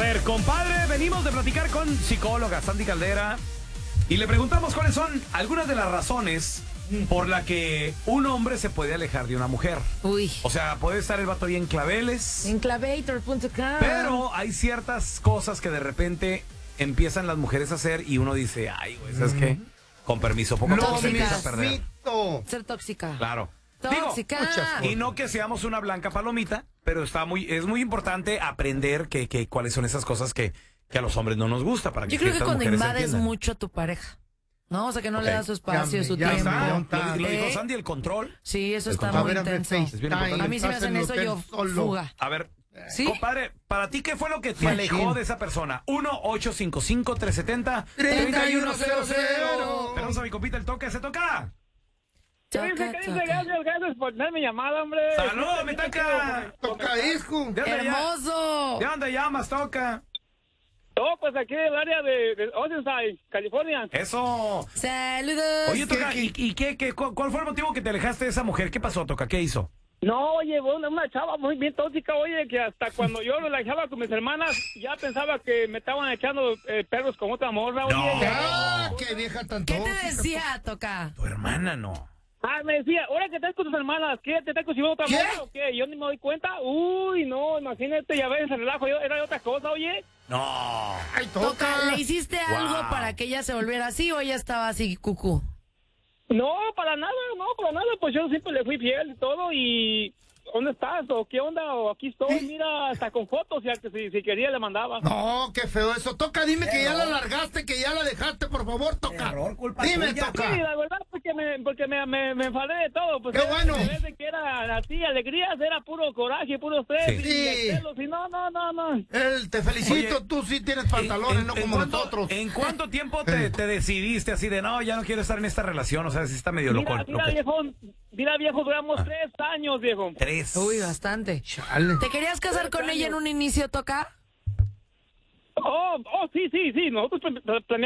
ver, compadre, venimos de platicar con psicóloga Sandy Caldera y le preguntamos cuáles son algunas de las razones por la que un hombre se puede alejar de una mujer. Uy. O sea, puede estar el vato bien claveles. En clavator.com. Pero hay ciertas cosas que de repente empiezan las mujeres a hacer y uno dice, ay, güey, ¿sabes qué? Con permiso, poco a poco se empieza a perder. Ser tóxica. Claro. Tóxica. Digo, y no que seamos una blanca palomita, pero es muy importante aprender cuáles son esas cosas que a los hombres no nos gusta para que Yo creo que ciertas cuando mujeres invades entiendan. mucho a tu pareja, ¿no? O sea, que no le das su espacio, su Ya tiempo. está. Lo dijo Sandy, el control. Sí, eso El está control. muy intenso. Es bien importante. A mí si me hacen eso, yo fuga. A ver, ¿Sí? compadre, ¿para ti qué fue lo que te alejó de esa persona? 1-855-370-3100. Tenemos a mi compita el toque, ¿se toca? Gracias por tener mi llamada, hombre. ¡Saludos, mi toca! Toca disco. ¡Hermoso! ¿De dónde llamas, toca? No, pues aquí del área de Oceanside, California. Eso. ¡Saludos! Oye, toca, ¿cuál fue el motivo que te alejaste de esa mujer? ¿Qué pasó, toca? ¿Qué hizo? No, oye, una chava muy bien tóxica, oye, que hasta cuando yo me la dejaba con mis hermanas, ya pensaba que me estaban echando perros con otra morra, oye. ¡Ah, qué vieja tan ¿Qué tóxica! te decía, Toca? Tu hermana no. Me decía, ahora que estás con tus hermanas, ¿qué? ¿Te estás consiguiendo otra ¿Qué? morra o qué? Yo ni me doy cuenta. Uy, no, imagínate, ya ves, el relajo, era de otra cosa, oye. No. ¡Ay, Toca, ¿le hiciste algo Wow. para que ella se volviera así o ella estaba así, cucú? No, para nada, pues yo siempre le fui fiel y todo y... ¿Dónde estás? ¿O qué onda? ¿O aquí estoy? Mira, hasta con fotos, si quería le mandaba. No, qué feo eso. Toca, dime que ya la largaste, que ya la dejaste, por favor, Toca. Dime, Toca. Sí, la verdad porque me enfadé de todo. Pues ¡Qué bueno! En vez de que era así, alegrías, era puro coraje, puro estrés Sí. y celos, y no. Te felicito, Oye, tú sí tienes pantalones, no como nosotros. ¿En cuánto tiempo te decidiste así de no, ya no quiero estar en esta relación? O sea, si está medio loco. Mira, viejo, duramos 3 años, viejo. 3. Uy, bastante. Chale. ¿Te querías casar con ella en un inicio, Toca? Sí, nosotros planeamos